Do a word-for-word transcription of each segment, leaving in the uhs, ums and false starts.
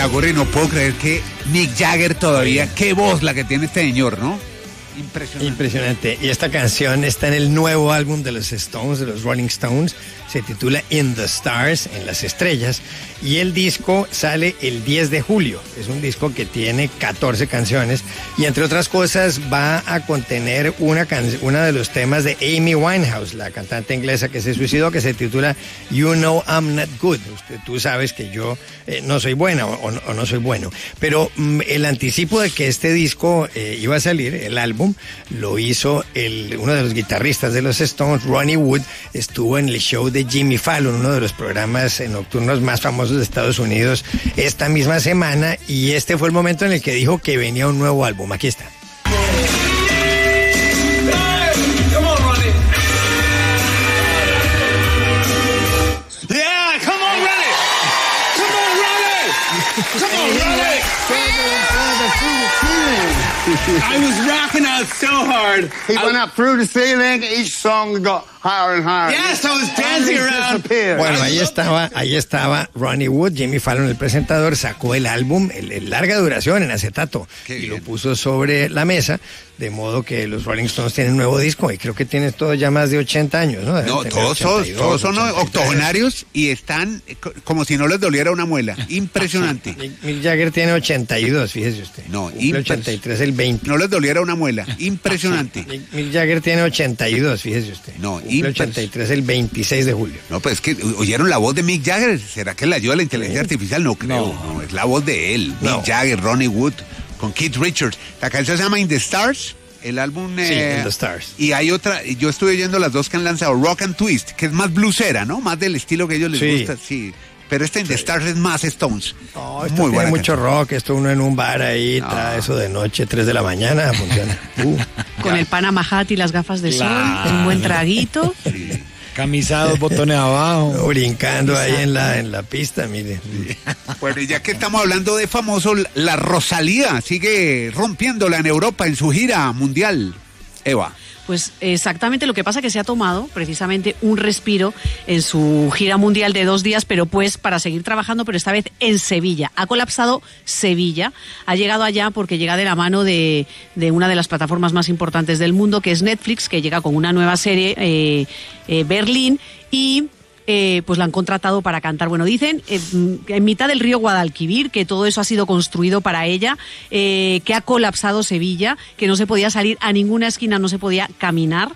Gorri, no puedo creer que Mick Jagger todavía, qué voz la que tiene este señor, ¿no? Impresionante. Impresionante. Y esta canción está en el nuevo álbum de los Stones, de los Rolling Stones. Se titula In the Stars, en las estrellas. Y el disco sale el diez de julio. Es un disco que tiene catorce canciones. Y entre otras cosas va a contener una, can- una de los temas de Amy Winehouse, la cantante inglesa que se suicidó, que se titula You Know I'm Not Good. Usted, tú sabes que yo eh, no soy buena o, o, o no soy bueno. Pero mm, el anticipo de que este disco eh, iba a salir, el álbum, lo hizo el, uno de los guitarristas de los Stones, Ronnie Wood. Estuvo en el show de Jimmy Fallon, uno de los programas nocturnos más famosos de Estados Unidos, esta misma semana, y este fue el momento en el que dijo que venía un nuevo álbum. Aquí está. Yeah, come on, Ronnie! Come on, Ronnie! Come on, Ronnie! I was rocking out so hard. He went up through the ceiling. Each song got higher and higher. Yes, I was dancing around. Bueno, ahí estaba, ahí estaba Ronnie Wood. Jimmy Fallon, el presentador, sacó el álbum, el, el larga duración en acetato, y lo puso sobre la mesa, de modo que los Rolling Stones tienen un nuevo disco, y creo que tienen todos ya más de ochenta años, ¿no? No, todos, todos, todos son octogenarios y están como si no les doliera una muela. Impresionante. Mick Jagger tiene ochenta y dos, fíjese usted. No, Cumple ochenta y tres el veinte. No les doliera una muela. Impresionante. Mick Jagger tiene ochenta y dos, fíjese usted. No, Cumple ochenta y tres el veintiséis de julio. No, pues es que oyeron la voz de Mick Jagger. ¿Será que le ayuda la inteligencia artificial? No creo. No, no es la voz de él. No. Mick Jagger, Ronnie Wood, con Keith Richards. La canción se llama In the Stars. El álbum... Sí, eh, In the Stars. Y hay otra, yo estuve oyendo las dos que han lanzado, Rock and Twist, que es más bluesera, ¿no? Más del estilo que a ellos les Sí. gusta, sí. Pero este In the Stars es más Stones. No, esto Muy tiene mucho canción. Rock, esto uno en un bar ahí, no. trae eso de noche, tres de la mañana, funciona. Uh. Con ya. el Panama Hat y las gafas de claro. sol, un buen traguito. Sí. Camisados, botones abajo. No, brincando Exacto. ahí en la, en la pista, mire. Bueno, y ya que estamos hablando de famoso, la Rosalía sigue rompiéndola en Europa en su gira mundial. Eva. Pues exactamente, lo que pasa que se ha tomado precisamente un respiro en su gira mundial de dos días, pero pues para seguir trabajando, pero esta vez en Sevilla. Ha colapsado Sevilla, ha llegado allá porque llega de la mano de, de una de las plataformas más importantes del mundo, que es Netflix, que llega con una nueva serie, eh, eh, Berlín, y... Eh, pues la han contratado para cantar. Bueno, dicen eh, en mitad del río Guadalquivir, que todo eso ha sido construido para ella, eh, que ha colapsado Sevilla, que no se podía salir a ninguna esquina, no se podía caminar.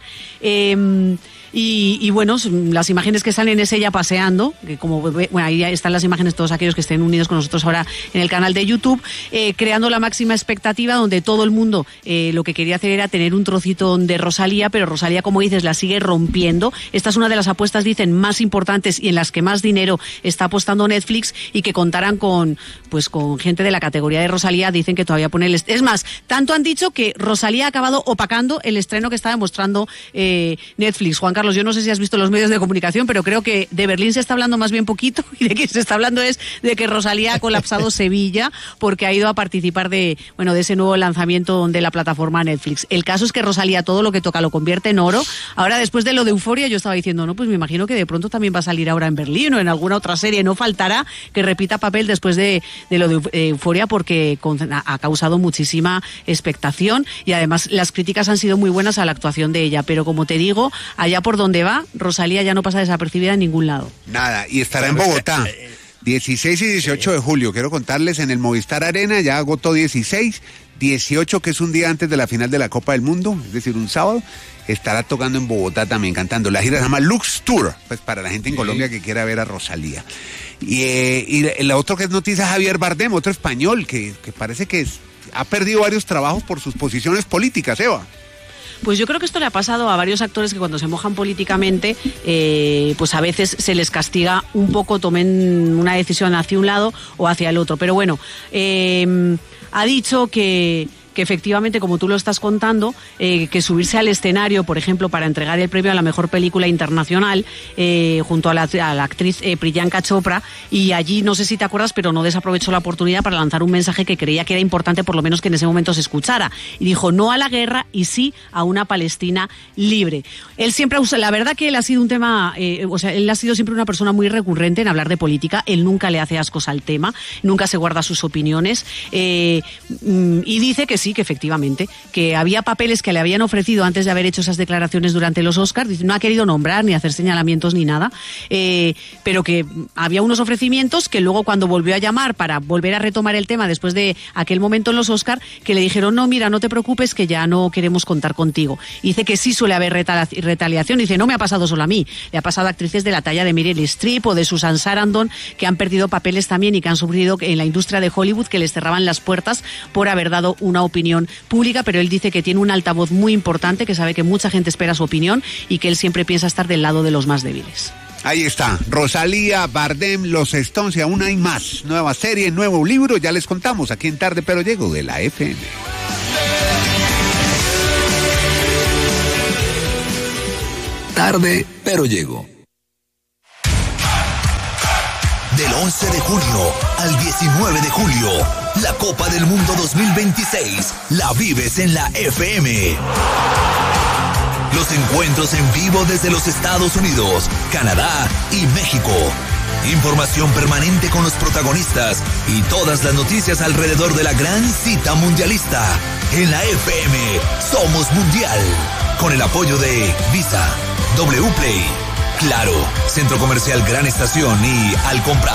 Eh, Y, y bueno, las imágenes que salen es ella paseando, que como bueno, ahí están las imágenes todos aquellos que estén unidos con nosotros ahora en el canal de YouTube, eh, creando la máxima expectativa, donde todo el mundo eh, lo que quería hacer era tener un trocito de Rosalía, pero Rosalía, como dices, la sigue rompiendo. Esta es una de las apuestas, dicen, más importantes y en las que más dinero está apostando Netflix, y que contarán con pues con gente de la categoría de Rosalía. Dicen que todavía pone el... Est- es más, tanto han dicho que Rosalía ha acabado opacando el estreno que estaba mostrando eh, Netflix. Juan Carlos, yo no sé si has visto los medios de comunicación, pero creo que de Berlín se está hablando más bien poquito, y de que se está hablando es de que Rosalía ha colapsado Sevilla porque ha ido a participar de, bueno, de ese nuevo lanzamiento de la plataforma Netflix. El caso es que Rosalía todo lo que toca lo convierte en oro. Ahora, después de lo de Euforia, yo estaba diciendo, no, pues me imagino que de pronto también va a salir ahora en Berlín o en alguna otra serie. No faltará que repita papel después de, de lo de Euforia, porque ha causado muchísima expectación, y además las críticas han sido muy buenas a la actuación de ella. Pero como te digo, allá por donde va, Rosalía ya no pasa desapercibida en ningún lado. Nada, y estará en Bogotá dieciséis y dieciocho de julio. Quiero contarles, en el Movistar Arena ya agotó dieciséis, dieciocho, que es un día antes de la final de la Copa del Mundo, es decir, un sábado. Estará tocando en Bogotá también, cantando. La gira se llama Lux Tour, pues para la gente en Colombia que quiera ver a Rosalía. Y, eh, y el otro que es noticia, Javier Bardem, otro español que, que parece que es, ha perdido varios trabajos por sus posiciones políticas, Eva. Pues yo creo que esto le ha pasado a varios actores que cuando se mojan políticamente, eh, pues a veces se les castiga un poco, tomen una decisión hacia un lado o hacia el otro. Pero bueno, eh, ha dicho que... que efectivamente, como tú lo estás contando, eh, que subirse al escenario, por ejemplo, para entregar el premio a la mejor película internacional, eh, junto a la, a la actriz eh, Priyanka Chopra, y allí, no sé si te acuerdas, pero no desaprovechó la oportunidad para lanzar un mensaje que creía que era importante, por lo menos que en ese momento se escuchara. Y dijo no a la guerra y sí a una Palestina libre. Él siempre usa, la verdad que él ha sido un tema, eh, o sea, él ha sido siempre una persona muy recurrente en hablar de política. Él nunca le hace ascos al tema, nunca se guarda sus opiniones, eh, y dice que sí, que efectivamente, que había papeles que le habían ofrecido antes de haber hecho esas declaraciones durante los Oscars. Dice, no ha querido nombrar ni hacer señalamientos ni nada, eh, pero que había unos ofrecimientos que luego, cuando volvió a llamar para volver a retomar el tema después de aquel momento en los Oscars, que le dijeron, no, mira, no te preocupes, que ya no queremos contar contigo. Y dice que sí suele haber retaliación. Dice, no me ha pasado solo a mí, le ha pasado a actrices de la talla de Meryl Streep o de Susan Sarandon, que han perdido papeles también y que han sufrido en la industria de Hollywood, que les cerraban las puertas por haber dado una opinión pública. Pero él dice que tiene un altavoz muy importante, que sabe que mucha gente espera su opinión y que él siempre piensa estar del lado de los más débiles. Ahí está, Rosalía, Bardem, Los Stones y aún hay más. Nueva serie, nuevo libro, ya les contamos aquí en Tarde Pero Llego de la F M. Tarde Pero Llego. Del once de junio al diecinueve de julio, la Copa del Mundo dos mil veintiséis la vives en la F M. Los encuentros en vivo desde los Estados Unidos, Canadá y México. Información permanente con los protagonistas y todas las noticias alrededor de la gran cita mundialista. En la F M somos mundial. Con el apoyo de Visa, W Play, Claro, Centro Comercial Gran Estación y Al Comprar.